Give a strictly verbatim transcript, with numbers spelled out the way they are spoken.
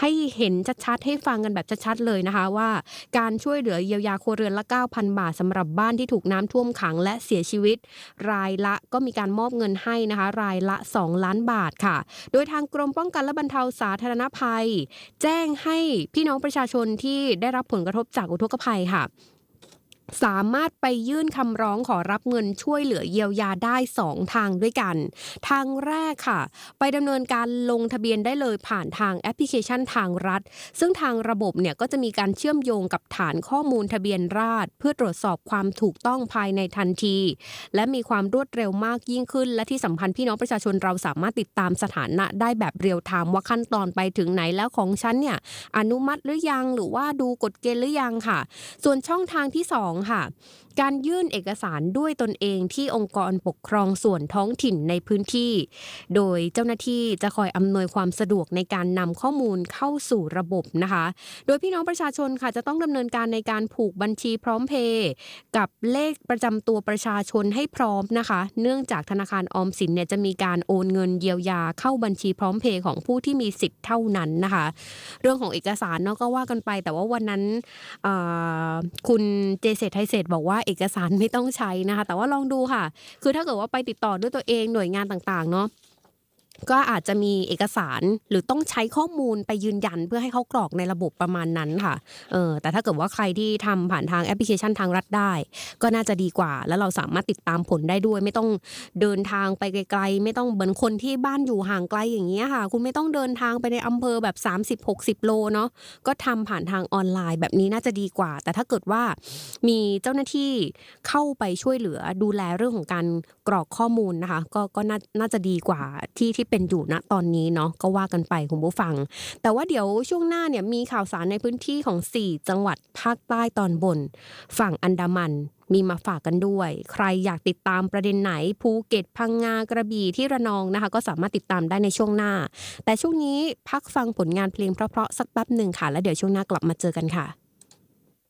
ให้เห็นชัดๆให้ฟังกันแบบชัดๆเลยนะคะว่าการช่วยเหลือเยียวยาครัวเรือนละ เก้าพัน บาทสำหรับบ้านที่ถูกน้ำท่วมขังและเสียชีวิตรายละก็มีการมอบเงินให้นะคะรายละสองล้านบาทค่ะโดยทางกรมป้องกันและบรรเทาสาธารณภัยแจ้งให้พี่น้องประชาชนที่ได้รับผลกระทบจากอุทกภัยค่ะสามารถไปยื่นคำร้องขอรับเงินช่วยเหลือเยียวยาได้สองทางด้วยกันทางแรกค่ะไปดำเนินการลงทะเบียนได้เลยผ่านทางแอปพลิเคชันทางรัฐซึ่งทางระบบเนี่ยก็จะมีการเชื่อมโยงกับฐานข้อมูลทะเบียนราษฎร์เพื่อตรวจสอบความถูกต้องภายในทันทีและมีความรวดเร็วมากยิ่งขึ้นและที่สำคัญพี่น้องประชาชนเราสามารถติดตามสถานะได้แบบเรียลไทม์ว่าขั้นตอนไปถึงไหนแล้วของฉันเนี่ยอนุมัติหรือยังหรือว่าดูกฎเกณฑ์หรือยังค่ะส่วนช่องทางที่สองค่ะการยื่นเอกสารด้วยตนเองที่องค์กรปกครองส่วนท้องถิ่นในพื้นที่โดยเจ้าหน้าที่จะคอยอำนวยความสะดวกในการนำข้อมูลเข้าสู่ระบบนะคะโดยพี่น้องประชาชนค่ะจะต้องดำเนินการในการผูกบัญชีพร้อมเพย์กับเลขประจำตัวประชาชนให้พร้อมนะคะเนื่องจากธนาคารออมสินเนี่ยจะมีการโอนเงินเยียวยาเข้าบัญชีพร้อมเพย์ของผู้ที่มีสิทธิ์เท่านั้นนะคะเรื่องของเอกสารเนาะก็ว่ากันไปแต่ว่าวันนั้นคุณเจเศรษฐ์ไทยเศรษฐ์บอกว่าเอกสารไม่ต้องใช้นะคะแต่ว่าลองดูค่ะคือถ้าเกิดว่าไปติดต่อด้วยตัวเองหน่วยงานต่างๆเนาะก็อาจจะมีเอกสารหรือต้องใช้ข้อมูลไปยืนยันเพื่อให้เขากรอกในระบบประมาณนั้นค่ะเออแต่ถ้าเกิดว่าใครที่ทำผ่านทางแอปพลิเคชันทางรัฐได้ก็น่าจะดีกว่าแล้วเราสามารถติดตามผลได้ด้วยไม่ต้องเดินทางไปไกลๆไม่ต้องเหมือนคนที่บ้านอยู่ห่างไกลอย่างเงี้ยค่ะคุณไม่ต้องเดินทางไปในอำเภอแบบ สามสิบถึงหกสิบ โลเนาะก็ทำผ่านทางออนไลน์แบบนี้น่าจะดีกว่าแต่ถ้าเกิดว่ามีเจ้าหน้าที่เข้าไปช่วยเหลือดูแลเรื่องของการกรอกข้อมูลนะคะก็ก็น่าน่าจะดีกว่าที่ที่เป็นอยู่ณตอนนี้เนาะก็ว่ากันไปคุณผู้ฟังแต่ว่าเดี๋ยวช่วงหน้าเนี่ยมีข่าวสารในพื้นที่ของสี่จังหวัดภาคใต้ตอนบนฝั่งอันดามันมีมาฝากกันด้วยใครอยากติดตามประเด็นไหนภูเก็ตพังงากระบี่ที่ระนองนะคะก็สามารถติดตามได้ในช่วงหน้าแต่ช่วงนี้พักฟังผลงานเพลงเพราะๆสักแป๊บหนึ่งค่ะแล้วเดี๋ยวช่วงหน้ากลับมาเจอกันค่ะ